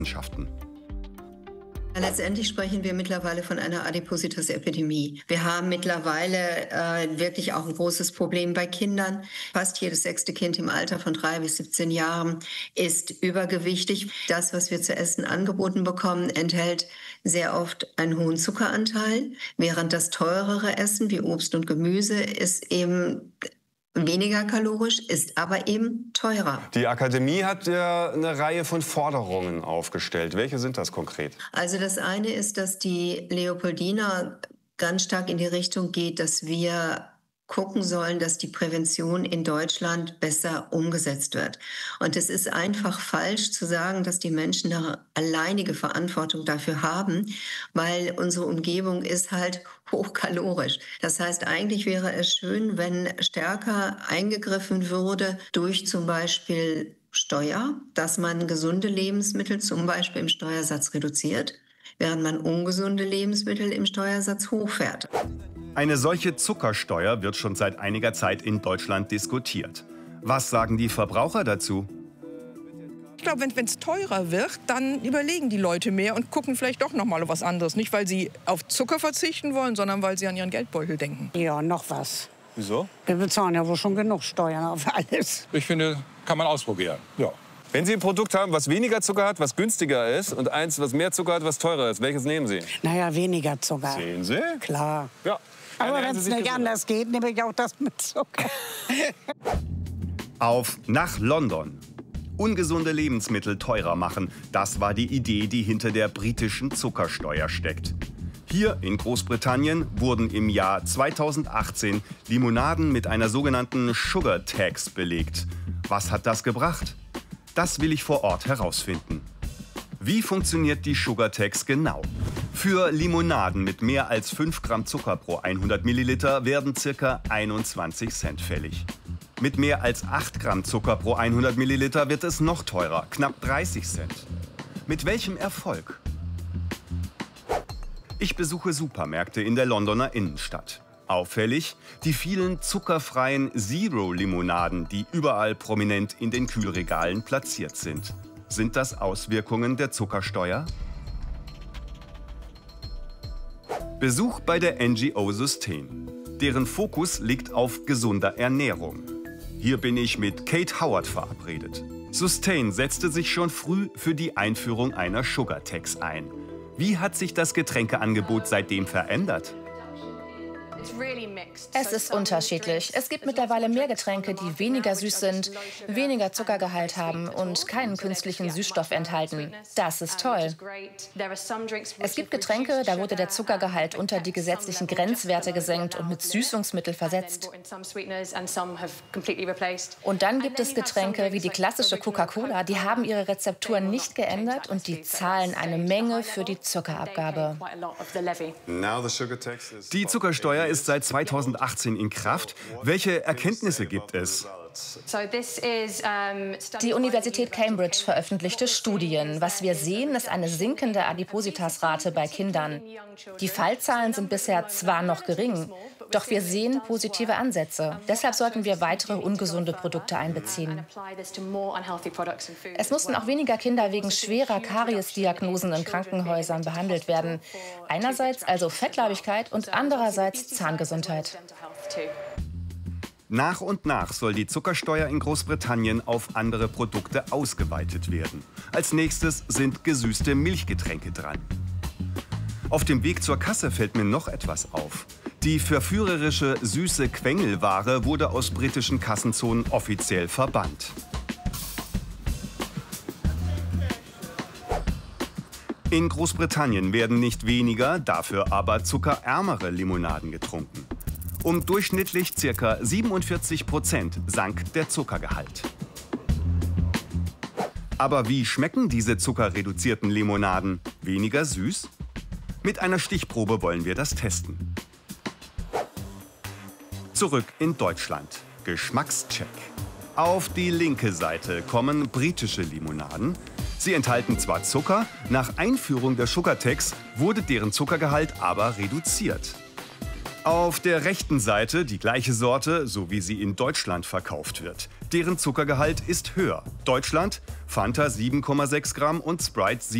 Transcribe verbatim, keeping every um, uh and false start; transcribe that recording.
Wissenschaften. Letztendlich sprechen wir mittlerweile von einer Adipositas-Epidemie. Wir haben mittlerweile äh, wirklich auch ein großes Problem bei Kindern. Fast jedes sechste Kind im Alter von drei bis siebzehn Jahren ist übergewichtig. Das, was wir zu essen angeboten bekommen, enthält sehr oft einen hohen Zuckeranteil, während das teurere Essen wie Obst und Gemüse ist eben weniger kalorisch, ist aber eben teurer. Die Akademie hat ja eine Reihe von Forderungen aufgestellt. Welche sind das konkret? Also das eine ist, dass die Leopoldina ganz stark in die Richtung geht, dass wir gucken sollen, dass die Prävention in Deutschland besser umgesetzt wird. Und es ist einfach falsch zu sagen, dass die Menschen eine alleinige Verantwortung dafür haben, weil unsere Umgebung ist halt hochkalorisch. Das heißt, eigentlich wäre es schön, wenn stärker eingegriffen würde durch zum Beispiel Steuer, dass man gesunde Lebensmittel zum Beispiel im Steuersatz reduziert, während man ungesunde Lebensmittel im Steuersatz hochfährt. Eine solche Zuckersteuer wird schon seit einiger Zeit in Deutschland diskutiert. Was sagen die Verbraucher dazu? Ich glaube, wenn es teurer wird, dann überlegen die Leute mehr und gucken vielleicht doch noch mal was anderes. Nicht, weil sie auf Zucker verzichten wollen, sondern weil sie an ihren Geldbeutel denken. Ja, noch was. Wieso? Wir bezahlen ja wohl schon genug Steuern auf alles. Ich finde, kann man ausprobieren. Ja. Wenn Sie ein Produkt haben, was weniger Zucker hat, was günstiger ist, und eins, was mehr Zucker hat, was teurer ist, welches nehmen Sie? Naja, weniger Zucker. Sehen Sie? Klar. Ja. Aber Dann wenn es Sie sich nicht gesund. anders geht, nehme ich auch das mit Zucker. Auf nach London. Ungesunde Lebensmittel teurer machen, das war die Idee, die hinter der britischen Zuckersteuer steckt. Hier in Großbritannien wurden im Jahr zweitausendachtzehn Limonaden mit einer sogenannten Sugar Tax belegt. Was hat das gebracht? Das will ich vor Ort herausfinden. Wie funktioniert die Sugar Tax genau? Für Limonaden mit mehr als fünf Gramm Zucker pro hundert Milliliter werden ca. einundzwanzig Cent fällig. Mit mehr als acht Gramm Zucker pro hundert Milliliter wird es noch teurer, knapp dreißig Cent. Mit welchem Erfolg? Ich besuche Supermärkte in der Londoner Innenstadt. Auffällig, die vielen zuckerfreien Zero-Limonaden, die überall prominent in den Kühlregalen platziert sind. Sind das Auswirkungen der Zuckersteuer? Besuch bei der N G O Sustain. Deren Fokus liegt auf gesunder Ernährung. Hier bin ich mit Kate Howard verabredet. Sustain setzte sich schon früh für die Einführung einer Sugar Tax ein. Wie hat sich das Getränkeangebot seitdem verändert? Es ist unterschiedlich. Es gibt mittlerweile mehr Getränke, die weniger süß sind, weniger Zuckergehalt haben und keinen künstlichen Süßstoff enthalten. Das ist toll. Es gibt Getränke, da wurde der Zuckergehalt unter die gesetzlichen Grenzwerte gesenkt und mit Süßungsmittel versetzt. Und dann gibt es Getränke wie die klassische Coca-Cola, die haben ihre Rezepturen nicht geändert und die zahlen eine Menge für die Zuckerabgabe. Die Zuckersteuer ist seit zweitausendachtzehn in Kraft. Welche Erkenntnisse gibt es? Die Universität Cambridge veröffentlichte Studien. Was wir sehen, ist eine sinkende Adipositas-Rate bei Kindern. Die Fallzahlen sind bisher zwar noch gering, doch wir sehen positive Ansätze. Deshalb sollten wir weitere ungesunde Produkte einbeziehen. Es mussten auch weniger Kinder wegen schwerer Kariesdiagnosen in Krankenhäusern behandelt werden. Einerseits also Fettleibigkeit und andererseits Zahngesundheit. Nach und nach soll die Zuckersteuer in Großbritannien auf andere Produkte ausgeweitet werden. Als nächstes sind gesüßte Milchgetränke dran. Auf dem Weg zur Kasse fällt mir noch etwas auf. Die verführerische süße Quengelware wurde aus britischen Kassenzonen offiziell verbannt. In Großbritannien werden nicht weniger, dafür aber zuckerärmere Limonaden getrunken. Um durchschnittlich ca. siebenundvierzig Prozent sank der Zuckergehalt. Aber wie schmecken diese zuckerreduzierten Limonaden? Weniger süß? Mit einer Stichprobe wollen wir das testen. Zurück in Deutschland. Geschmackscheck. Auf die linke Seite kommen britische Limonaden. Sie enthalten zwar Zucker, nach Einführung der Sugar Tax wurde deren Zuckergehalt aber reduziert. Auf der rechten Seite die gleiche Sorte, so wie sie in Deutschland verkauft wird. Deren Zuckergehalt ist höher. Deutschland: Fanta sieben Komma sechs Gramm und Sprite